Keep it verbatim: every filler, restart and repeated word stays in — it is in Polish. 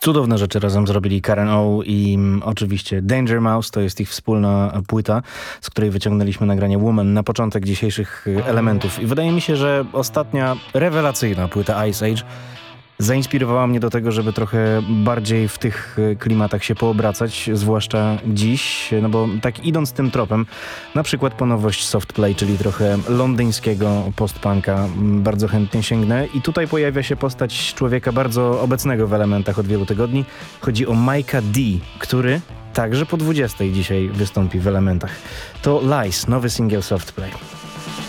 Cudowne rzeczy razem zrobili Karen O i mm, oczywiście Danger Mouse, to jest ich wspólna płyta, z której wyciągnęliśmy nagranie Woman na początek dzisiejszych y, elementów. I wydaje mi się, że ostatnia rewelacyjna płyta Ice Age zainspirowała mnie do tego, żeby trochę bardziej w tych y, klimatach się poobracać, zwłaszcza dziś, no bo tak idąc tym tropem, na przykład po nowość Softplay, czyli trochę londyńskiego post-punka, m, bardzo chętnie sięgnę. I tutaj pojawia się postać człowieka bardzo obecnego w elementach od wielu tygodni. Chodzi o Micah D, który także po dwudziestej dzisiaj wystąpi w elementach. To Lies, nowy singiel Softplay.